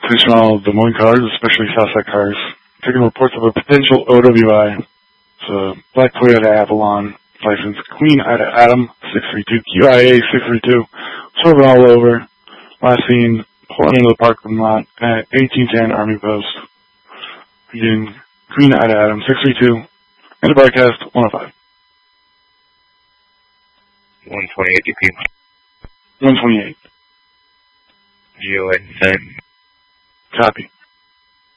Attention all Des Moines cars, especially Southside cars. Taking reports of a potential OWI. It's a black Toyota Avalon, license Queen Ida Adam 632, QIA 632, swerving all over. Last seen pulling into the parking lot at 1810 Army Post. Again, Queen Ida Adam 632, and the broadcast 105. 128 DP. 128. GOA, same. Copy.